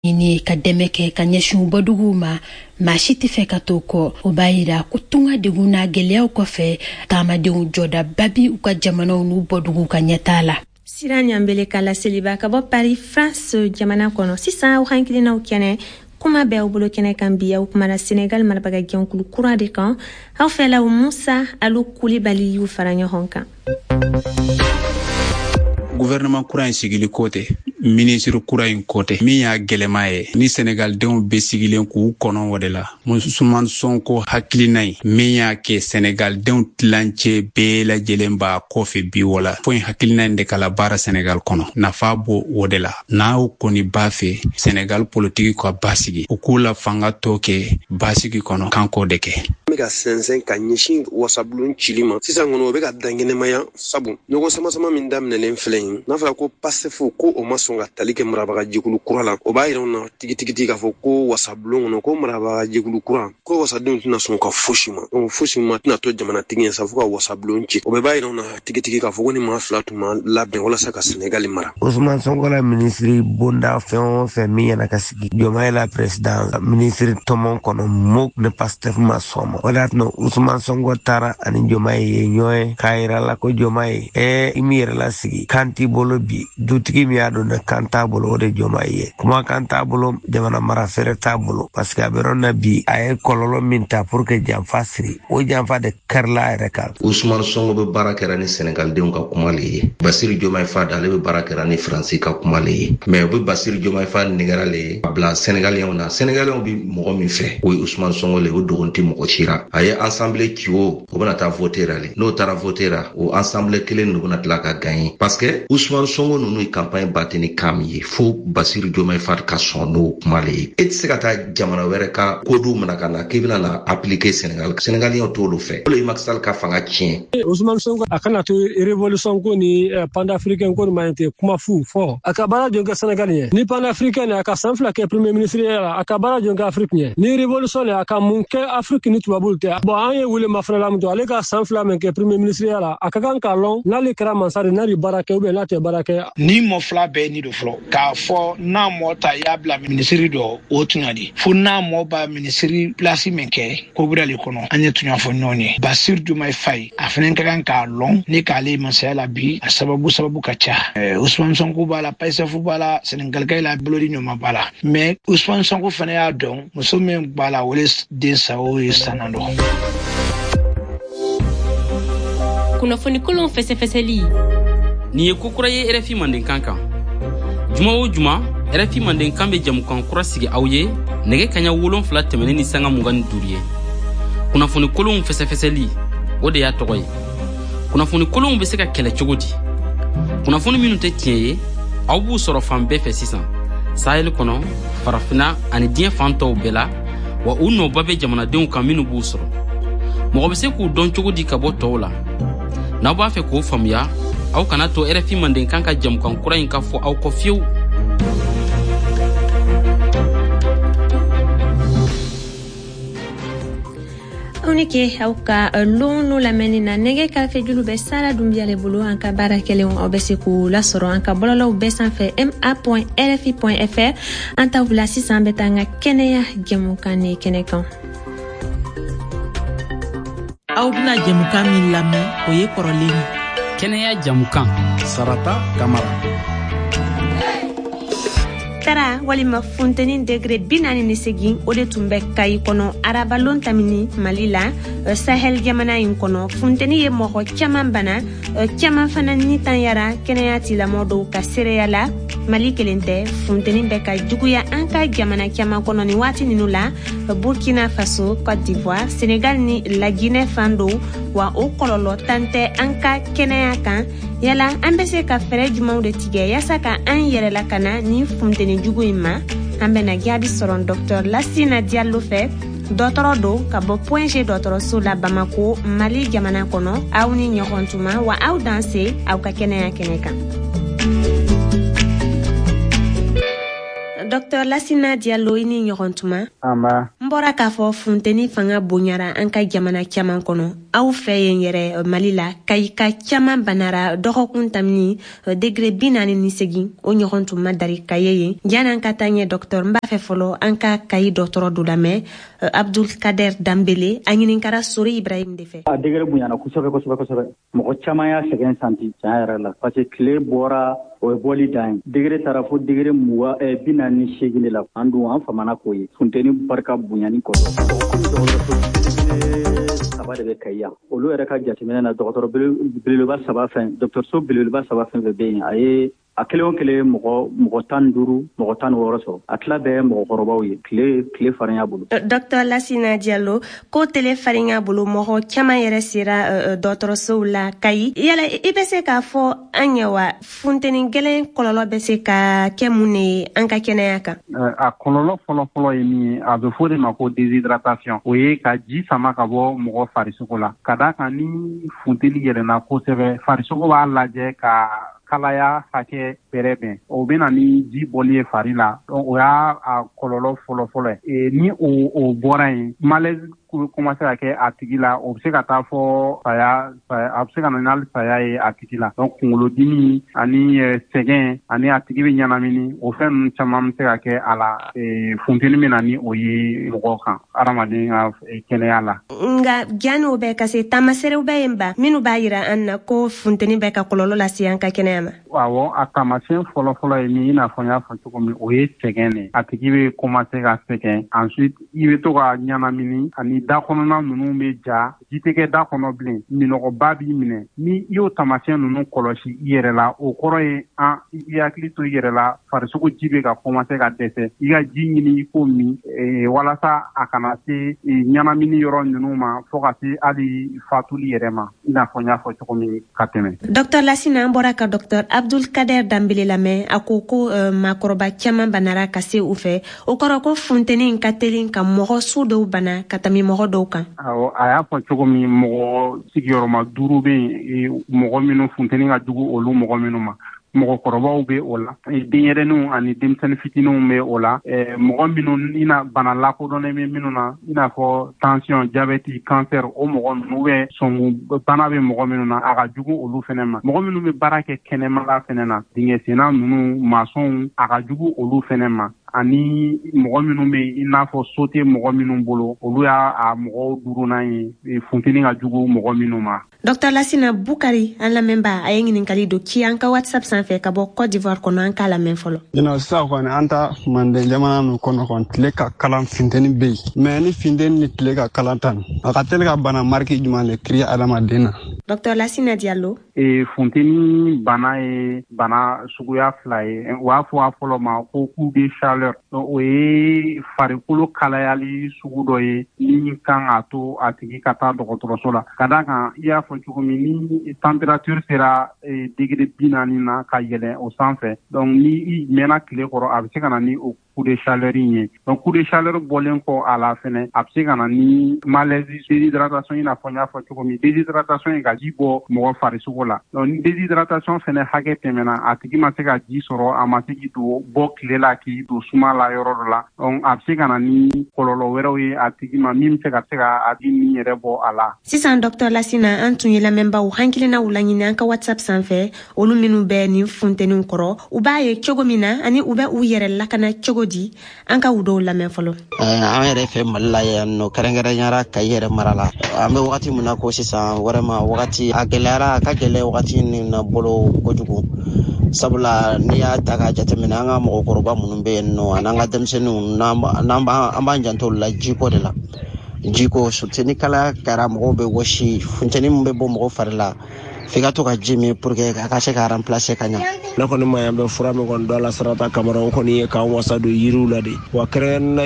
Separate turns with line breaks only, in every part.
Ini ka dɛmɛ kɛ ka ɲɛsin bɔduguw ma maa si tɛ fɛ ka to kɔ o b'a yira ko tunga degun n'a gɛlɛyaw kɔfɛ taamadenw jɔda babi u ka jamanaw n'u bɔduguw ka ɲɛtaa la.
Sira ɲambele kala seliba ka bɔ Paris France jamana kɔnɔ sisan aw hankilinaw kɛnɛ kuma bɛ aw bolo kɛnɛ kan bi aw kumana Senegal marabaga jɛnkulu kura de kan aw fɛlaw Musa Alu Kulibali y'u fara ɲɔgɔn kan.
Gouvernement kura in sigili kote ministre kura in kote min y'a gɛlɛma ye ni Senegal denw bɛ sigilen k'u kɔnɔ o de la Ousmane Sonko hakilina ye min y'a kɛ Senegal denw tilancɛ bɛɛ lajɛlen b'a kɔfɛ bi wala fo in hakilina in de kala baara Senegal kɔnɔ nafa b'o o de la n'aw kɔni b'a fɛ Senegal politique ka basigi u k'u la fanga tɔ kɛ basigi kɔnɔ kan k'o de kɛ.
Bɛ ka sɛnsɛn ka ɲɛsin wasabulon cili ma sisan kɔnɔ o bɛ ka dangɛnɛmaya sabu ɲɔgɔn sama min daminɛlen filɛ yin n'a fɔra ko PASTEF ko o ma sɔn ka tali kɛ marabaga jɛkulu kura la o b'a yira na tigitigi k'a fɔ ko wasabulon kɔnɔ ko marabaga jɛkulu kura ko wasadenw tɛna sɔn ka fosi ma fosi ma tɛna to jamanatigi ye sa fo ka wasabulon ci o b'a yira na tigitigi k'a fɔ ko ni maa fila tun ma labɛn walasa ka Senegal mara.
Ousmane Sonko la ministre bonda fɛn o fɛn min yana ka sigi Diomaye la président ministre tɔmɔ kɔnɔ muk ne PASTEF ma sɔn ma o de y'a Ousmane Sonko taara ani Diomaye ye ɲɔgɔn k'a yira la ko Diomaye i mi yɛrɛ la sigi kan t'i bolo bi dutigi min y'a dɔn ne kan t'a bolo o de Diomaye ye kuma kan t'a bolo jamana mara fɛrɛ t'a bolo parce que a bɛ yɔrɔ na bi a ye kɔlɔlɔ min ta pour que janfa siri o janfa de kɛrila a yɛrɛ kan.
Ousmane Sonko bɛ baara kɛra ni Senegal denw ka kuma le ye Bassirou Diomaye Faye ale bɛ baara kɛra ni Faransi ka kuma le ye mais o bɛ Bassirou Diomaye Faye nɛgɛra le ye a bila Sénégalien na Sénégalien bɛ mɔgɔ min fɛ o ye Ousmane Sonko le o dogon tɛ mɔgɔ si la a ye assemblée ci o bɛna taa voter la n'o taara voter la o assemblée kelen de bɛna tila ka gagner parce que Ousmane Sonko ninnu ye campagne batte ni kan min ye fo Bassirou Diomaye Faye ka sɔn n'o kuma le ye e tɛ se ka taa jamana wɛrɛ ka kodu mana ka na k'i bɛna na appliquer Sénégal Sénégalien t'olu fɛ o le ye Macky Sall ka fanga tiɲɛ.
Ousmane Sonko a kana to révolution ko ni panafricain ko ni ma tɛ kuma fu fɔ a ka baara jɔ kɛ Sénégal ɲɛ ni panafricain a ka san fila kɛ premier ministre la a ka baara jɔ kɛ Afrique ɲɛ ni révolution a ka mun kɛ Afrique ni tubabuw tɛ bon an ye wele mafana la min to ale ka san fila min kɛ premier ministre la a ka kan ka lɔn n'ale kɛra mansa de n'a de baara kɛ ou bien n'a tɛ baara kɛ.
Ni mɔ fila bɛɛ ni do fɔlɔ k'a fɔ n'a mɔ ta y'a bila ministre dɔ o tun ka di fo n'a mɔ ba ministre place min kɛ ko bɛ ale kɔnɔ an ye tun y'a fɔ ɲɔgɔn ye Bassirou Diomaye Faye a fana ka kan k'a lɔn ni k'ale masaya la bi a sababu ka ca Ousmane Sonko b'a la PASTEF b'a la Sénégalika la bolo di ɲɔgɔn b'a la mais Ousmane Sonko fana y'a dɔn muso min b'a la o le den sa o ye sanna dɔn.
Kunnafoni kolon fɛsɛfɛsɛli
ni ye kokura ye RFI Mandenkan kan juma o juma RFI Mandenkan bɛ jamukan kura sigi aw ye nɛgɛ kaɲa 7 tɛmɛnen ni sanga 25 ye kunnafoni kolon fɛsɛfɛsɛli o de y'a tɔgɔ ye kunnafoni kolon bɛ se ka kɛlɛ cogo di kunnafoni minnu tɛ tiɲɛ ye aw b'u sɔrɔ fan bɛɛ fɛ sisan Sahel kɔnɔ farafina ani diɲɛ fan tɔw bɛɛ la wa u nɔba bɛ jamanadenw kan minnu b'u sɔrɔ mɔgɔ bɛ se k'u dɔn cogo di ka bɔ tɔw la n'aw b'a fɛ k'o faamuya aw kana to RFI Mandenkan ka jamukan kura in ka fɔ aw kɔ fiyewu.
aw ni ke aw ka lonu lamɛnni na nɛgɛ karafe julu bɛ Sara Dunbiyale bolo an ka baara kɛlenw aw bɛ se k'u lasɔrɔ an ka bɔlɔlɔw bɛɛ sanfɛ ma.rfi.fr an t'aw bila sisan an bɛ taa an ka kɛnɛya jamukan ni kɛnɛ kan.
aw bɛna jamukan min lamɛn o ye kɔrɔlen ye
kɛnɛya jamukan
Sarata Kamara
tara walima funteni degré 48 o de tun bɛ Kayi kɔnɔ arabalon tamini Mali la Sahel jamana in kɔnɔ funteni ye mɔgɔ caman bana caman fana ni tanyara kɛnɛya tigilamɔgɔw dɔw ka seereya la Mali kelen tɛ funteni bɛ ka juguya an ka jamana caman kɔnɔ ni waati ninnu la Burkina Faso, Côte d'Ivoire, Sénégal ni La Guinée fan dɔw wa o kɔlɔlɔ tan tɛ an ka kɛnɛya kan yala an bɛ se ka fɛɛrɛ jumɛnw de tigɛ yaasa ka an yɛrɛ lakana ni funteni jugu in ma an bɛna jaabi sɔrɔ Dr Lassina Diallo fɛ dɔgɔtɔrɔ do ka bɔ Point G dɔgɔtɔrɔso la Bamako Mali jamana kɔnɔ aw ni ɲɔgɔn tuma wa aw danse aw ka kɛnɛya kɛnɛ kan. Dr Lassina Diallo ini ɲɔgɔn tuma n bɔra k'a fɔ funteni fanga bonyara an ka jamana caman kɔnɔ aw fɛ yen yɛrɛ Mali la Kayi ka caman banara dɔgɔkun tamini degré 48 o ɲɔgɔn tuma dari Kayi yen jan'an ka taa ɲɛ docteur n b'a fɛ fɔlɔ an ka Kayi dɔgɔtɔrɔ dɔ lamɛn Abdul Kader Dambele a ɲininkara Sori Ibrahim de fɛ.
A degré bonyana kosɛbɛ mɔgɔ caman y'a sɛgɛn santi tiɲɛ yɛrɛ la parce que tile bɔra o ye bɔli dan ye degré taara fo degré 48 la an dun an famana k'o ye funteni barika bonyani kɔrɔ saba de bɛ Kayi yan olu yɛrɛ ka jateminɛ na dɔgɔtɔrɔ belebeleba saba fɛn dɔgɔtɔrɔso belebeleba saba fɛn fɛn bɛ yen a ye a kelen o kelen mɔgɔ 15 mɔgɔ 16 sɔrɔ a tila bɛɛ mɔgɔkɔrɔbaw ye tile farinya bolo.
Dr Lassina Diallo ko tile farinya bolo mɔgɔ caman yɛrɛ sera dɔgɔtɔrɔsow la Kayi yala i bɛ se k'a fɔ an ye wa funteni gɛlɛn kɔlɔlɔ bɛ se ka kɛ mun ye an ka kɛnɛya kan.
A kɔlɔlɔ fɔlɔ ye min ye a bɛ fɔ de ma ko déshydratation o ye ka ji sama ka bɔ mɔgɔ farisogo la ka d'a kan ni funteni yɛlɛnna kosɛbɛ farisogo b'a lajɛ ka kalaya hakɛ bɛrɛ bɛn o bɛ na ni ji bɔli ye fari la o y'a kɔlɔlɔ fɔlɔ ye ni o bɔra yen malaise commencé ka kɛ a tigi la o bɛ se ka taa fɔ saya a bɛ se ka na n'ali saya ye a tigi la donc kunkolodimi ani sɛgɛn ani a tigi bɛ ɲanamini o fɛn ninnu caman bɛ se ka kɛ a la funteni bɛ na ni o ye mɔgɔ kan adamaden ka kɛnɛya la.
Nka janni o bɛɛ ka se taamaserew bɛ yen ba minnu b'a jira an na ko funteni bɛ ka kɔlɔlɔ lase an ka kɛnɛya ma.
Awɔ a taamasiyɛn fɔlɔ ye min i n'a fɔ n y'a fɔ cogo min o ye sɛgɛn de a tigi bɛ commencé ka sɛgɛn ensuite i bɛ to ka ɲanamini ani da kɔnɔna ninnu bɛ ja ji tɛ kɛ da kɔnɔ bilen minɔgɔba b'i minɛ ni i y'o taamasiyɛn ninnu kɔlɔsi i yɛrɛ la o kɔrɔ ye i hakili to i yɛrɛ la farisogo ji bɛ ka commencé ka dɛsɛ i ka ji ɲini i k'o min walasa a kana se ɲanamini yɔrɔ ninnu ma fo ka se hali fatuli yɛrɛ ma i n'a fɔ n y'a fɔ cogo min ka tɛmɛ.
Dr Lassina an bɔra ka Dr Abdul Kader Dambele lamɛn a ko maakɔrɔba caman banara ka se u fɛ o kɔrɔ ko funteni ka teli ka mɔgɔ su dɔw bana ka tɛmɛ mɔgɔ dɔw kan.
Awɔ a y'a fɔ cogo min mɔgɔ sigiyɔrɔma 5 bɛ yen mɔgɔ minnu funteni ka jugu olu mɔgɔ minnu ma mɔgɔkɔrɔbaw bɛ o la denyɛrɛninw ani denmisɛnnin fitininw bɛ o la mɔgɔ minnu i na bana lakodɔnnen bɛ minnu na i n'a fɔ tension diabète cancer o mɔgɔ ninnu bɛ sɔngu bana bɛ mɔgɔ minnu na a ka jugu olu fɛnɛ ma mɔgɔ minnu bɛ baara kɛ kɛnɛmala fɛnɛ na dingɛ senna ninnu masɔnw a ka jugu olu fɛnɛ ma ani mɔgɔ minnu bɛ i n'a fɔ so tɛ mɔgɔ minnu bolo olu y'a mɔgɔw duurunan ye funteni ka jugu mɔgɔ minnu ma.
Dr Lassina Bukari an lamɛnba a ye ɲininkali dɔ ci an ka WhatsApp sanfɛ ka bɔ Côte d'Ivoire kɔnɔ an k'a lamɛn fɔlɔ.
Sisan kɔni an ta Manden jamana ninnu kɔnɔ kɔni tile ka kalan funteni bɛ yen mais ni funteni ni tile ka kalan tan a ka teli ka bana mariki jumɛn de créer adamaden na.
Dr Lassina Diallo.
Funteni bana ye bana suguya 2 ye u b'a fɔ a fɔlɔ ma ko coup de chaleur o ye farikolo kalayali sugu dɔ ye ni kan a to a tigi ka taa dɔgɔtɔrɔso la ka d'a kan i y'a fɔ cogo min ni température sera degré 40 na ka yɛlɛn o sanfɛ donc ni i mɛnna tile kɔrɔ a bɛ se ka na ni o coup de chaleur ye donc coup de chaleur bɔlen kɔ a la fɛnɛ a bɛ se ka na ni malaise déshydratation i n'a fɔ n y'a fɔ cogo min déshydratation ye ka ji bɔ mɔgɔ farisogo la donc ni déshydratation fɛnɛ hakɛ tɛmɛna a tigi ma se ka ji sɔrɔ a ma se k'i bɔ tile la k'i don suma la yɔrɔ dɔ la donc a bɛ se ka na ni kɔlɔlɔ wɛrɛw ye a tigi ma min bɛ se ka a tigi ni yɛrɛ bɔ a la.
Sisan Dr Lassina an tun ye lamɛnbaw hakilinaw laɲini an ka WhatsApp sanfɛ olu minnu bɛ nin funteniw kɔrɔ u b'a ye cogo min na ani u bɛ u yɛrɛ lakana cogo di an ka u dɔw lamɛn fɔlɔ.
An yɛrɛ fɛ Mali la yan nɔ kɛrɛnkɛrɛnyara Kayi yɛrɛ mara la an bɛ wagati min na ko sisan vraiment wagati a gɛlɛyara a ka gɛlɛn wagati min na bolo kojugu sabula n'i y'a ta k'a jateminɛ an ka mɔgɔkɔrɔba minnu bɛ yen nɔ an'an ka denmisɛnninw an b'an janto la jiko de la jiko surtout ni kalaya kɛra mɔgɔw bɛ wɔsi funteni min bɛ bɔ mɔgɔ fari la f'i ka to ka ji min pour que a ka se ka remplacer ka ɲa.
Ne kɔni ma yan bɛ fura min kɔni dɔ la sarata kamara o kɔni ye k'an wasa don yiriw la de wa kɛrɛnkɛrɛnnenya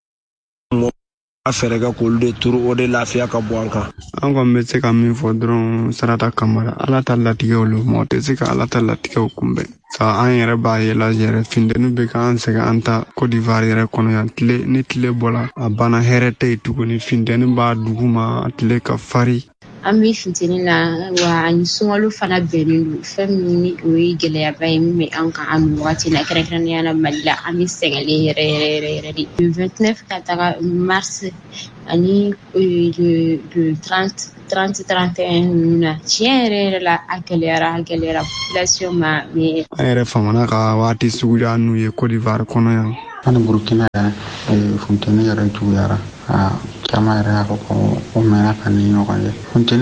a fɛɛrɛ kɛ k'olu de turu o de lafiya ka bɔ an kan.
An kɔni bɛ se ka min fɔ dɔrɔn sarata kamara ala ta latigɛ olu mɔgɔ tɛ se ka ala ta latigɛw kunbɛn. sa an yɛrɛ b'a ye la yɛrɛ findeni bɛ ka an sɛgɛn an ta Côte d'Ivoire yɛrɛ kɔnɔ yan ni tile bɔla a bana hɛrɛ tɛ yen tuguni findeni b'a dugu ma a tile ka fari
an bɛ finteni na wa ani sunkalo fana bɛnnen don fɛn min o ye gɛlɛyaba ye min bɛ an kan an wagati la kɛrɛnkɛrɛnnenya la Mali la an bɛ sɛgɛnlen yɛrɛ de le 29 ka taga mars ani le 30-31 ninnu na tiɲɛ yɛrɛ la a gɛlɛyara population ma mais
an yɛrɛ famana ka waati suguya n'u ye Côte d'Ivoire kɔnɔ yan
ani Burkina funteni yɛrɛ juguyara caman yɛrɛ y'a fɔ ko o mɛnna ka ni ɲɔgɔn ye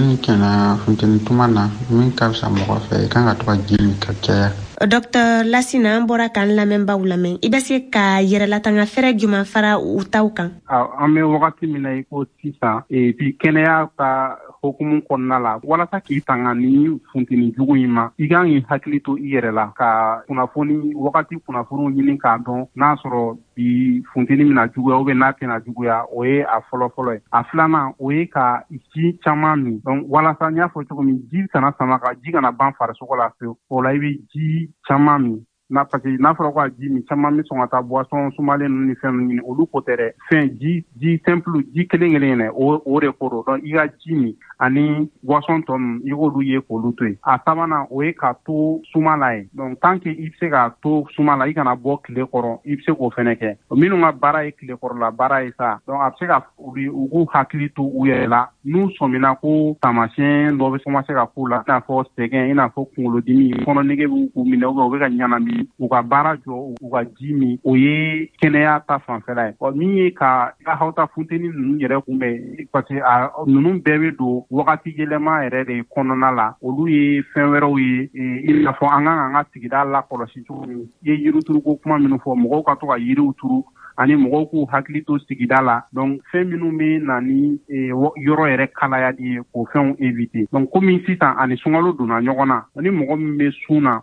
funteni tuma na min ka fisa mɔgɔ fɛ i kan ka to ka ji min ka caya.
Dr. Lassina an bɔra k'an lamɛnbaaw lamɛn i bɛ se ka yɛrɛlatanga fɛrɛ juman fara u taw kan.
An bɛ wagati min na i ko sisan bi kɛnɛya ka hokumu kɔnɔna la walasa k'i tanga ni funteni jugu in ma i kan k'i hakili to i yɛrɛ la ka kunnafoniw ɲini k'a dɔn n'a sɔrɔ bi funteni mina juguya ou bien n'a tɛna juguya o ye a fɔlɔ ye a filanan o ye ka ji caman min donc walasa n y'a fɔ cogo min ji kana sama ka ji kana ban farisogo la fewu o la i bɛ ji caman min parce que n'a fɔra ko a ji min caman bɛ sɔn ka taa boisson sumalen ninnu ni fɛn ninnu ɲini olu ko tɛ dɛ fɛn ji simple ji kelen yɛrɛ o de ko don donc i ka ji min ani boisson tɔ ninnu i k'olu ye k'olu to yen a sabanan o ye ka to suma la ye donc tant que i bɛ se ka to suma la i kana bɔ tile kɔrɔ i bɛ se k'o fɛnɛ kɛ minnu ka baara ye tile kɔrɔla baara ye sa donc a bɛ se ka u k'u hakili to u yɛrɛ la n'u sɔmina ko taamasiyɛn dɔ bɛ commencer ka k'u la i n'a fɔ sɛgɛn i n'a fɔ kunkolodimi kɔnɔnege b'u k'u minɛ u bɛ ka ɲanami u ka baara jɔ u ka ji min o ye kɛnɛya ta fanfɛla ye min ye ka hawta funteni ninnu yɛrɛ kunbɛn parce que ninnu bɛɛ bɛ don wagati yɛlɛma yɛrɛ de kɔnɔna la olu ye fɛn wɛrɛw ye i n'a fɔ an kan ka sigida lakɔlɔsi cogo min i ye yirituruko kuma minnu fɔ mɔgɔw ka to ka yiriw turu ani mɔgɔw k'u hakili to sigida la donc fɛn minnu bɛ na ni yɔrɔ yɛrɛ kalayali ye k'o fɛnw éviter donc komi sisan ani sunkalo donna ɲɔgɔn na ni mɔgɔ min bɛ sun na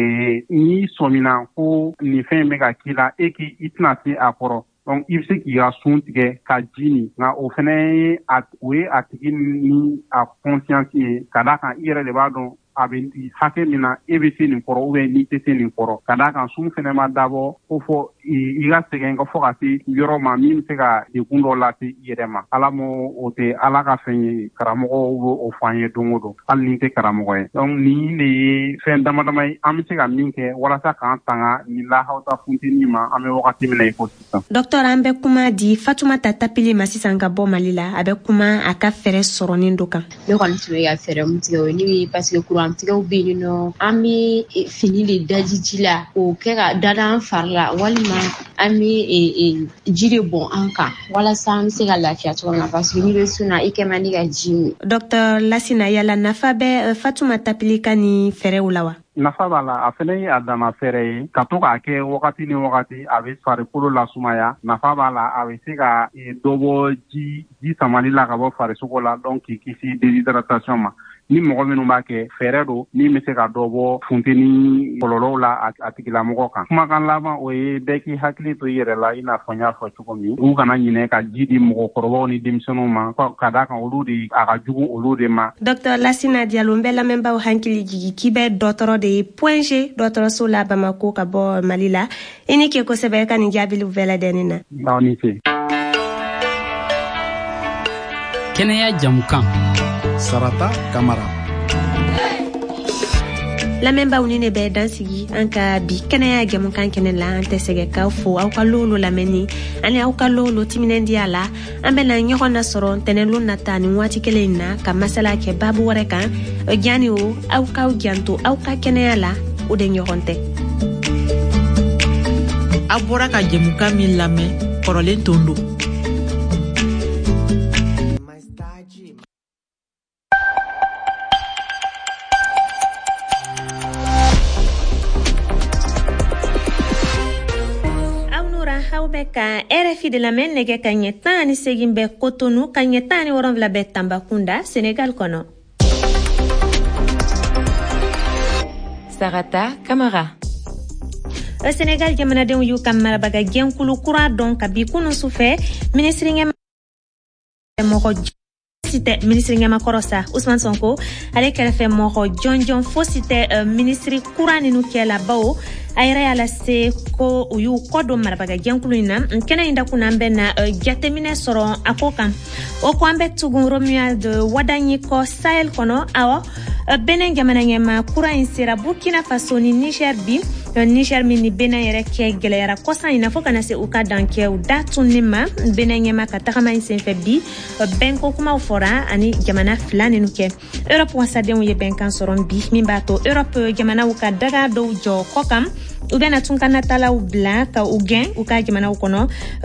n'i sɔmina ko nin fɛn bɛ ka k'i la i tɛna se a kɔrɔ donc i bɛ se k'i ka sun tigɛ ka ji min nka o fana ye a tigi ni a conscience ye ka d'a kan i yɛrɛ de b'a dɔn a bɛ hakɛ min na e bɛ se nin kɔrɔ ou bien n'i tɛ se nin kɔrɔ ka d'a kan sun fana ma dabɔ ko fɔ i ka sɛgɛn fɔ ka se yɔrɔ ma min bɛ se ka degun dɔ lase i yɛrɛ ma ala o tɛ ala ka fɛn ye karamɔgɔw b'o fɔ an ye don o don hali ni tɛ karamɔgɔ ye donc nin de ye fɛn dama dama ye an bɛ se ka min kɛ walasa k'an tanga nin lahawta funteni ma an bɛ wagati min na i ko sisan.
Docteur an bɛ kuma di Fatumata Tapili ma sisan ka bɔ Mali la a bɛ kuma a ka fɛɛrɛ sɔrɔnin dɔ kan.
Ne kɔni tun bɛ ka fɛɛrɛ min tigɛ o ye parce que tigɛw bɛ yen nɔ an bɛ fini de daji ji la k'o kɛ ka dada an fari la walima an bɛ ji de bɔn an kan walasa an bɛ se ka lafiya cogo min na parce que n'i bɛ sun na i kɛ man di ka ji min.
Docteur Lassina yala nafa bɛ Fatuma Tapili ka ni fɛɛrɛw la wa?
Nafa b'a la a fɛnɛ ye a dama fɛɛrɛ ye ka to k'a kɛ wagati ni wagati a bɛ farikolo lasumaya nafa b'a la a bɛ se ka dɔ bɔ ji samali la ka bɔ farisogo la donc k'i kisi déshydratation ma ni mɔgɔ minnu b'a kɛ fɛɛrɛ don min bɛ se ka dɔ bɔ funteni kɔlɔlɔw la a tigilamɔgɔ kan kumakan laban o ye bɛɛ k'i hakili to i yɛrɛ la i n'a fɔ n y'a fɔ cogo min u kana ɲinɛ ka ji di mɔgɔkɔrɔbaw ni denmisɛnninw ma ka d'a kan olu de a ka jugu olu de ma.
Docteur Lassina Diallo n bɛ lamɛnbaaw hakili jigi k'i bɛ dɔgɔtɔrɔ de ye Point G dɔgɔtɔrɔso la Bamako ka bɔ Mali la i ni ce kosɛbɛ ka nin jaabiliw bɛɛ lajɛlen na.
Aw ni ce.
Kɛnɛya jamukan
Sarata Kamara.
Lamɛnbaaw ni ne bɛ dansigi an ka bi kɛnɛya jamukan kɛnɛ la an tɛ sɛgɛ k'aw fo aw ka lolo lamɛnni ani aw ka lolo timinandiya la an bɛna ɲɔgɔn na sɔrɔ ntɛnɛnlu nata ni waati kelen na ka masala kɛ baabu wɛrɛ kan jani o aw k'aw janto aw ka kɛnɛya la o de ɲɔgɔn tɛ.
A bɔra ka jamukan min lamɛn kɔrɔlen tondo.
Ka RFI de lamɛn nɛgɛ ka ɲɛ 18 bɛ Cotonou ka ɲɛ 17 bɛ Tambacounda Sénégal kɔnɔ.
Sarata Kamara.
Sénégal jamanadenw y'u ka marabaga gɛnkulu kura dɔn ka bi kunun sufɛ ministre ɲɛma mɔgɔ Fosite ministre ngema korosa Ousmane Sonko ale kɛrɛfɛ mɔgɔ John Fosite ministre kurani nu kɛla bawo ayra ala se ko uyu kodo marabaga jankulu ina kena inda kuna mbena jatemine soro akokan o ko ambe tugun romia de wadanyi ko Sahel kono awo benen jamana ngema kura insira Burkina Faso ni Niger bi Niger mini benen yere ke gelera kosa ina fo kana se uka danke u datunima benen ngema katakama insenfe bi benko kuma ufora ani jamana flani nuke Europe wasaden ye benkan soron bi mimbato Europe jamana uka daga do jo kokam ubena tunkana tala u bla ka ugen uka jamana ukono